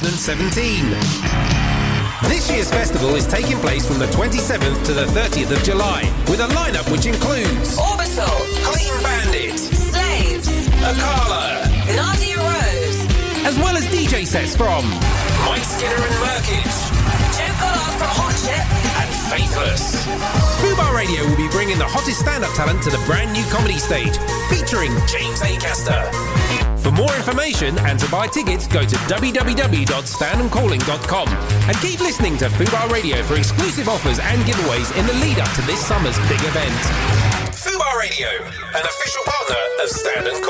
2017. This year's festival is taking place from the 27th to the 30th of July, with a lineup which includes Orbital, Clean Bandit, Slaves, Akala, Nadia Rose, as well as DJ sets from Mike Skinner and Merkage, Joe Goddard from Hot Chip, and Faithless. Fubar Radio will be bringing the hottest stand-up talent to the brand new comedy stage, featuring James Acaster. For more information and to buy tickets, go to www.standandcalling.com and keep listening to Fubar Radio for exclusive offers and giveaways in the lead-up to this summer's big event. Fubar Radio, an official partner of Stand and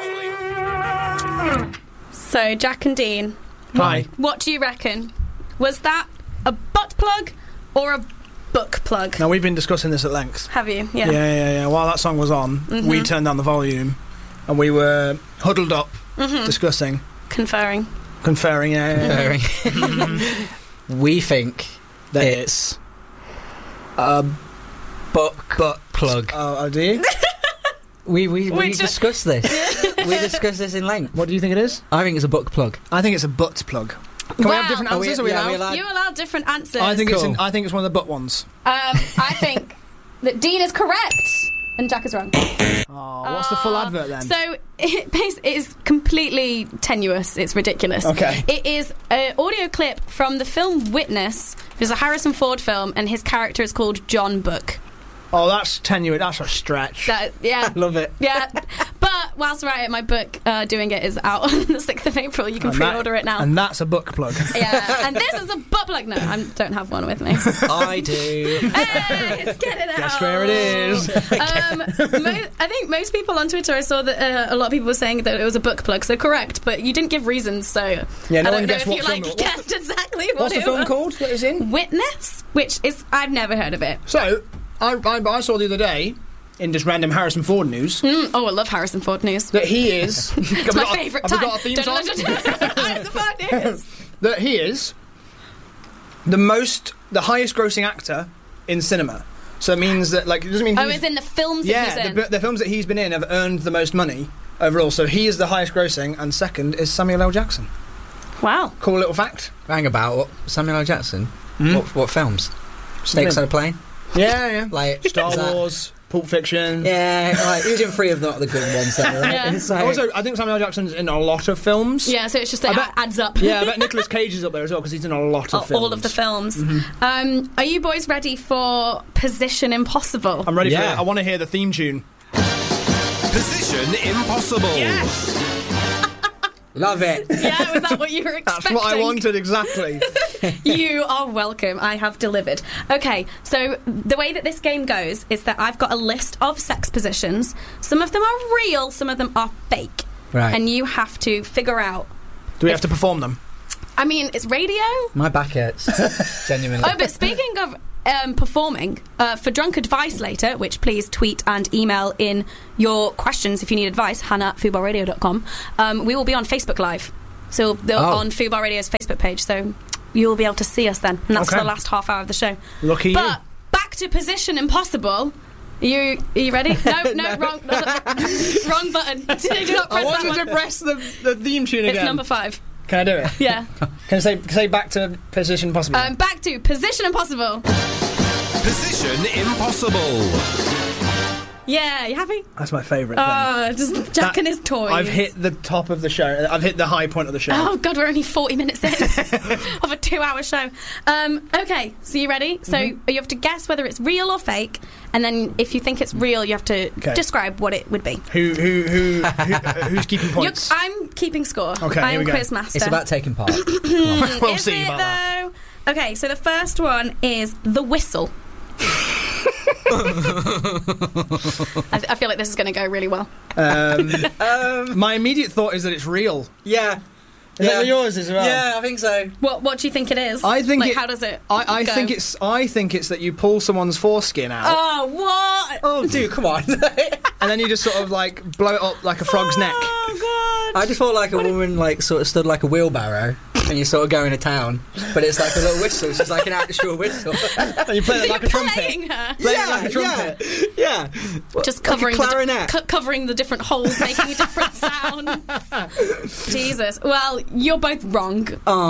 Calling. So, Jack and Dean. Hi. What do you reckon? Was that a butt plug or a book plug? Now, we've been discussing this at length. Have you? Yeah. Yeah. While that song was on, we turned down the volume and we were huddled up discussing. Conferring. Yeah. We think That it's a butt plug. Oh, do you? We just- discussed this. We discussed this in length. What do you think it is? I think it's a butt plug. I think it's a butt plug. Can we have different answers? Are we allowed? You allowed different answers. I think Cool. I think it's one of the butt ones. I think that Dean is correct and Jack is wrong. Oh, what's the full advert then? So it is completely tenuous. It's ridiculous. Okay. It is an audio clip from the film Witness. It's a Harrison Ford film, and his character is called John Book. Oh, that's tenuous. That's a stretch. Yeah. Love it. Yeah. But whilst we're at it, my book, Doing It, is out on the 6th of April. You can pre-order it now. And that's a book plug. Yeah. And this is a butt plug. No, I don't have one with me. I do. Hey, let's get it out. Guess where it is. I think most people on Twitter, I saw that a lot of people were saying that it was a book plug, so correct, but you didn't give reasons, so Yeah, no I one don't know guessed if what you film it was. guessed exactly what What's the it film was. called that it's in? Witness, which is, I've never heard of it. So, I saw the other day, in just random Harrison Ford news, Oh, I love Harrison Ford news. that he is... It's my favourite time. Have we got a theme song? Harrison Ford news. That he is the highest grossing actor in cinema. So it means that, like, it doesn't mean he's... Oh, as in the films that he's in? the films that he's been in have earned the most money overall. So he is the highest grossing, and second is Samuel L. Jackson. Wow. Cool little fact. Hang about. What, Samuel L. Jackson? Hmm? What films? Snakes on a Plane? Yeah. Like Star is that- Wars, Pulp Fiction. Yeah, right. He was in 3 of not the good ones. Then, right? Yeah. It's like- Also, I think Samuel L. Jackson's in a lot of films. Yeah, so it's just that I bet- it adds up. Yeah, I bet Nicolas Cage is up there as well because he's in a lot of films. All of the films. Are you boys ready for Position Impossible? I'm ready for Yeah. it. I want to hear the theme tune. Position Impossible. Love it. Yeah, was that what you were expecting? That's what I wanted, exactly. You are welcome. I have delivered. Okay, so the way that this game goes is that I've got a list of sex positions. Some of them are real, some of them are fake. Right. And you have to figure out... Do we have to perform them? I mean, it's radio. My back hurts. Genuinely. Oh, but speaking of performing, for drunk advice later, which please tweet and email in your questions if you need advice, hannah@fubarradio.com, we will be on Facebook Live. So on Fubar Radio's Facebook page, so you'll be able to see us then. And that's Okay. for the last half hour of the show. Lucky But you. back to Position Impossible. Are you ready? No, wrong button. Do not press I that wanted one. to press the theme tune again. It's number 5. Can I do it? Yeah. Can I say back to Position Impossible? Back to Position Impossible. Position Impossible. Yeah, you happy? That's my favourite thing. Just Jack and his toys. I've hit the top of the show. I've hit the high point of the show. Oh God, we're only 40 minutes in of a 2-hour show. Okay, so you ready? So you have to guess whether it's real or fake, and then if you think it's real, you have to describe what it would be. Who's keeping points? I'm keeping score. Okay, I'm here we go. quizmaster. It's about taking part. We'll Is see it about that. though? Okay, so the first one is the whistle. I feel like this is going to go really well. My immediate thought is that it's real. Yeah. Is that yours as well? Yeah, I think so. What do you think it is? I think like, it- how does it? I go? think it's that you pull someone's foreskin out Oh what? Oh, dude, come on. and then you just sort of like blow it up like a frog's neck. Oh I just felt like a woman like sort of stood like a wheelbarrow and you're sort of going to town, but it's like a little whistle. It's like an actual whistle. And you play it like a trumpet. Playing her. Play it like a trumpet. Yeah. Just Like a covering clarinet. covering the different holes, making a different sound. Jesus. Well, you're both wrong.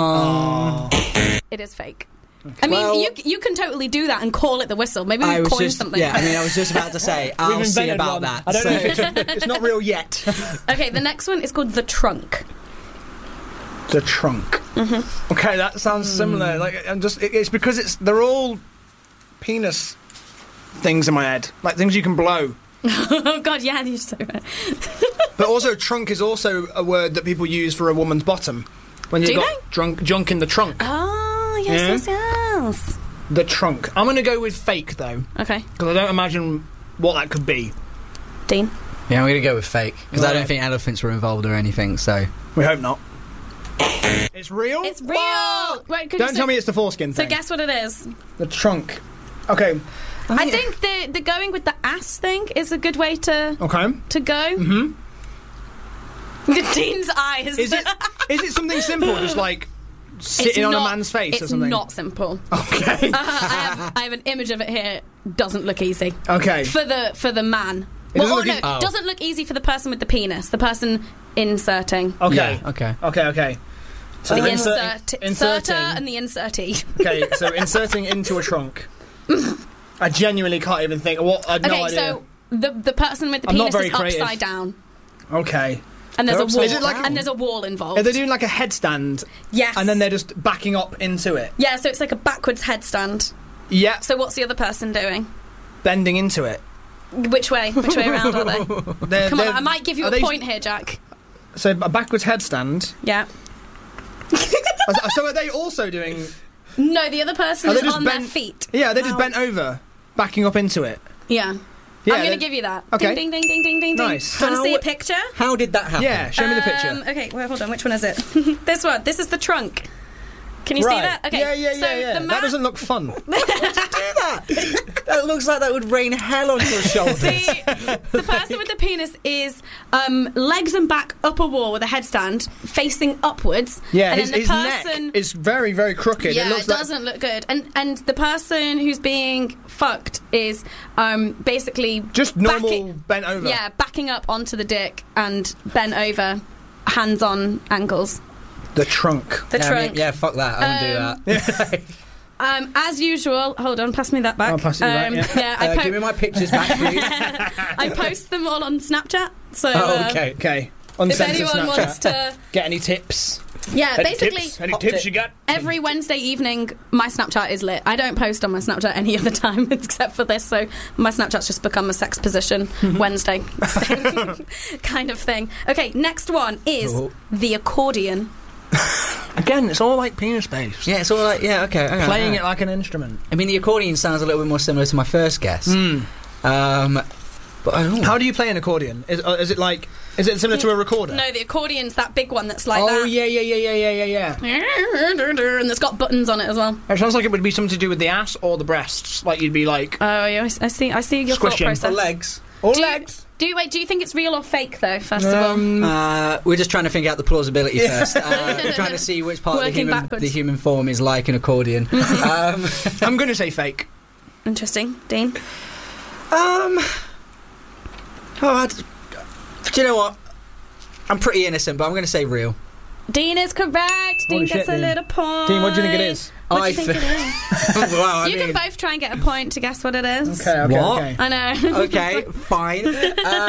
It is fake. I mean, Well- you can totally do that and call it the whistle. Maybe I we've was coined just something. yeah. I mean, I was just about to say I'll We've see invented about one. that. I don't so- know if it's not real yet. Okay, the next one is called the trunk. The trunk. Mm-hmm. Okay, that sounds similar. Like, it's because they're all penis things in my head, like things you can blow. Oh God, yeah, you're so right. But also, trunk is also a word that people use for a woman's bottom. When Do you've they? got junk in the trunk. Oh, yes, Yeah. yes. The trunk. I'm going to go with fake, though, Okay, because I don't imagine what that could be. Dean. Yeah, I'm going to go with fake because I Right. don't think elephants were involved or anything. So We hope not. It's real? It's real. Right, Don't tell me it's the foreskin So thing. guess what it is. The trunk. Okay. I think the going with the ass thing is a good way to Okay. go. Mhm. Dean's eyes. Is it something simple, just like sitting on a man's face or something? It's not simple. Okay. I have an image of it here. Doesn't look easy Okay. for the man. It doesn't look no, easy- Oh. doesn't look easy for the person with the penis. The person inserting. Okay. yeah, okay. Okay. So The inserting. inserter and the insertee. Okay, so inserting into a trunk. I genuinely can't even think. What? I have no Okay, idea. so the person with the I'm not penis very is creative. upside down, Okay. and there's They're a wall. upside Is it like- and there's a wall involved. Are they doing like a headstand, Yes. and then they're just backing up into it? Yeah, so it's like a backwards headstand. Yeah. So what's the other person doing? Bending into it. Which way? Which way around are they? Come on, I might give you a point here, Jack. So a backwards headstand. Yeah. So are they also doing? No, the other person Are they is just on their bent- feet. Yeah, they just bent over, backing up into it. Yeah. Yeah, I'm going to they're- give you that. Okay. Ding, ding, ding, ding, ding, ding. Nice. Do you want to see a How- picture? How did that happen? Yeah, show me the picture. Okay, wait, hold on. Which one is it? This one. This is the trunk. Can you Right. see that? Okay. Yeah. So the man, That doesn't look fun. That looks like that would rain hell on your shoulders. the person with the penis is legs and back up a wall with a headstand facing upwards. Yeah, and his, then the his person, neck is very, very crooked. Yeah, it looks it doesn't look good. And the person who's being fucked is basically just normal backing- bent over. Yeah, backing up onto the dick and bent over, hands on ankles. The trunk. The yeah, trunk. I mean, yeah, fuck that. I wouldn't do that. As usual, hold on, pass me that back. I'll pass it back, yeah. I, Give me my pictures back, please. I post them all on Snapchat. So Okay. Okay. if Uncensored anyone Snapchat. wants to, Get any tips? yeah, Any basically. tips? Any Hot tips tip. you got? Every Wednesday evening, my Snapchat is lit. I don't post on my Snapchat any other time except for this, so my Snapchat's just become a sex position Wednesday kind of thing. Okay, next one is Oh. the accordion. Again, it's all like penis based. Yeah, it's all like, yeah, okay. Playing it like an instrument. I mean, the accordion sounds a little bit more similar to my first guess. But I don't know. How do you play an accordion? Is it like? Is it similar to a recorder? No, the accordion's that big one that's like Oh that. yeah. And it's got buttons on it as well. It sounds like it would be something to do with the ass or the breasts. Like you'd be like, Oh, yeah, I see your thought Squishing. process. Or legs. or Do you- legs. Do you think it's real or fake though? First of all, We're just trying to figure out the plausibility first. We're trying to see which part of Working backwards. the human form is like an accordion. I'm going to say fake. interesting, Dean. Do you know what? I'm pretty innocent, but I'm going to say real. Dean is correct. Dean Holy gets shit, a Dean. little point. Dean, what do you think it is? What do I you think fe- it is? Wow, I You can mean- both try and get a point to guess what it is. Okay. What? I know. Okay, fine. Do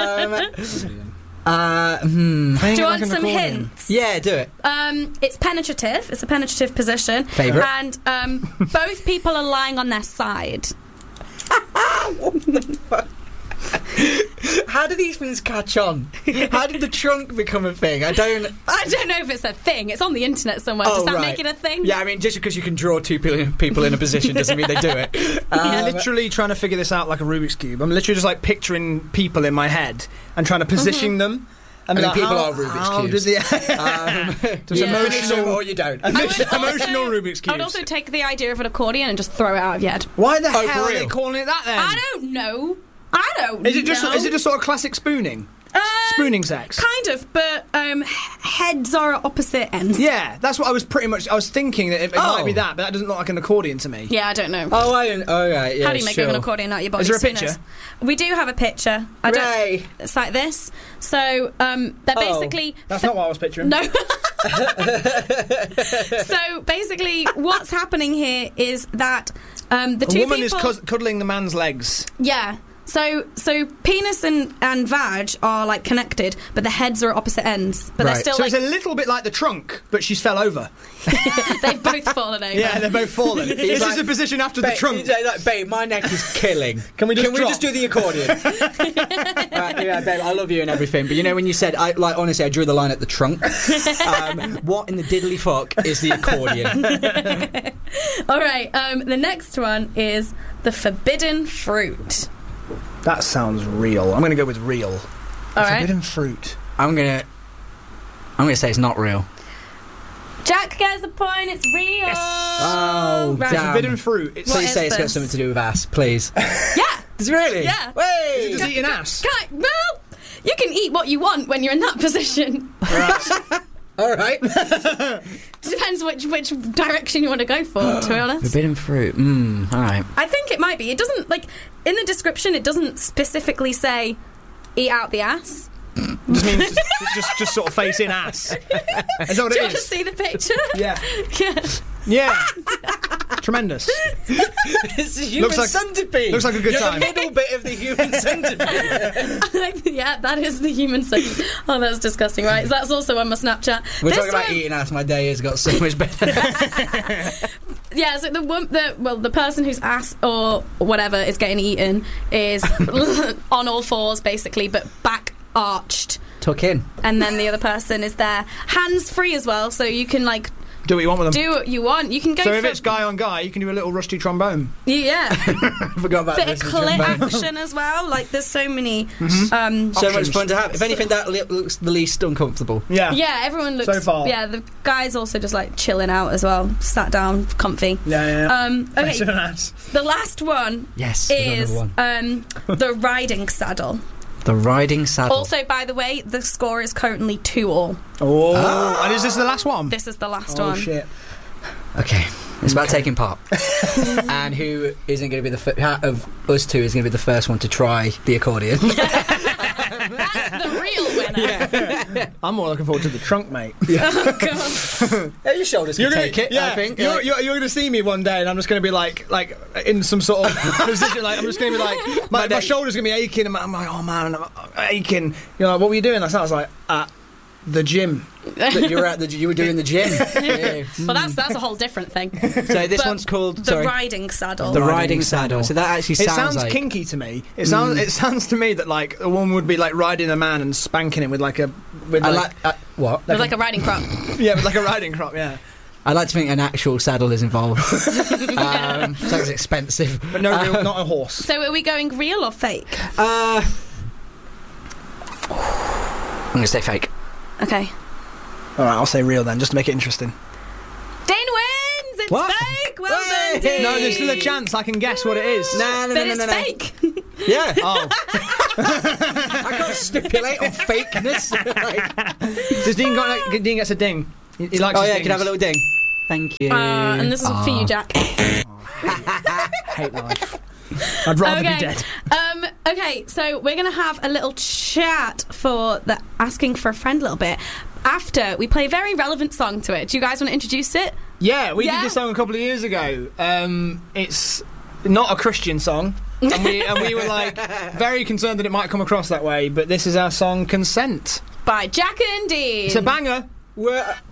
you want some hints? Yeah, do it. It's penetrative. It's a penetrative position. Favourite. And both people are lying on their side. How do these things catch on? How did the trunk become a thing? I don't know if it's a thing. It's on the internet somewhere. Does that make it a thing? Yeah, I mean, just because you can draw two people in a position doesn't mean they do it. I'm literally trying to figure this out like a Rubik's Cube. I'm literally just like picturing people in my head and trying to position them. I mean, like, people how- are Rubik's how cubes. did the- Just Yeah. emotional, or you don't. emotional Rubik's I would cubes. also take the idea of an accordion and just throw it out of your head. Why the Oh, hell for are they real? calling it that then? I don't know. Is it just know. is it just sort of classic spooning? Spooning sex. Kind of, but heads are at opposite ends. Yeah, that's what I was thinking that it might be that, but that doesn't look like an accordion to me. Yeah, I don't know. Oh, right, yeah. How do you make an accordion out of your body? Is there a picture? We do have a picture. Hooray. It's like this. So they're basically. That's not what I was picturing. No. So basically, what's happening here is that the two woman people. is cuddling the man's legs. Yeah. So penis and vag are like connected, but the heads are at opposite ends. But they're still So like it's a little bit like the trunk, but she's fell over. they've both fallen over. Yeah, they're both fallen. This like, is the position after the trunk. He's like, babe, my neck is killing. Can we just do the accordion? Yeah, babe, I love you and everything, but you know when you said, honestly, I drew the line at the trunk. What in the diddly fuck is the accordion? All right. The next one is the forbidden fruit. That sounds real. I'm going to go with real. All right. Forbidden fruit. I'm gonna say it's not real. Jack gets the point. It's real. Yes. Oh, right. damn. Forbidden fruit. So you say it's got something to do with ass, please? Yeah. Does it really? Yeah. Wait. Just eating ass. Well, you can eat what you want when you're in that position. All right. Depends which direction you want to go for, to be honest. Forbidden fruit. All right. I think it might be. It doesn't, like, in the description, it doesn't specifically say eat out the ass. Just means just sort of face in ass. Is that what Do you it want to is? see the picture? Yeah. Yeah. Yeah. Tremendous. It's a human centipede. Looks like a good time. The middle bit of the human centipede. Yeah, that is the human centipede. Oh, that's disgusting, right? That's also on my Snapchat. We're talking about eating ass. My day has got so much better. Yeah, so the person whose ass or whatever is getting eaten is on all fours, basically, but back arched. Tuck in. And then the other person is there, hands free as well, so you can like Do what you want with them. do what you want. You can go. So for, if it's guy on guy, you can do a little rusty trombone. yeah, I forgot about bit this. of clit action as well. Like there's so many. So much Options. fun to have. If anything, that looks the least uncomfortable. Yeah. Yeah, everyone looks. So far. Yeah, the guy's also just like chilling out as well, sat down, comfy. Yeah. Okay, Face in an ass. the last one Yes. is another one. the riding saddle. The riding saddle. Also, by the way, the score is currently 2-2. Oh. And is this the last one? This is the last Oh one. shit. Okay. It's about taking part. And who isn't going to be out of us two is going to be the first one to try the accordion? That's the real winner. I'm more looking forward to the trunk, mate. Oh, God. Yeah, your shoulders can take it, I think. You're going to see me one day, and I'm just going to be like in some sort of position. Like I'm just going to be like my shoulders going to be aching, and I'm like, oh man, I'm aching. You're like, what were you doing last night? I was like, at the gym. That you were doing the gym. Yeah. Well, that's a whole different thing. So this But one's called the riding saddle. the riding riding saddle. saddle. So that actually It sounds like kinky to me. It sounds to me that like a woman would be like riding a man and spanking him with what? what? With like a riding crop. Yeah, with like a riding crop. Yeah, I like to think an actual saddle is involved. Sounds expensive. but no, not a horse. So are we going real or fake? I'm going to say fake. Okay. All right, I'll say real then, just to make it interesting. Dane wins! It's What? fake! Well Hey! done, Dane! No, there's still a chance I can guess what it is. No. But it's fake. Yeah. Oh, I can't stipulate on fakeness. does Dean Dean gets a ding? He likes. Oh his yeah, dings. can I have a little ding? Thank you. And this is for you, Jack. Hate life. I'd rather be dead. Okay, so we're going to have a little chat for the asking for a friend a little bit after we play a very relevant song to it. Do you guys want to introduce it? Yeah, we Yeah? did this song a couple of years ago. It's not a Christian song, and we were like very concerned that it might come across that way. But this is our song "Consent." By Jack and Dean. It's a banger.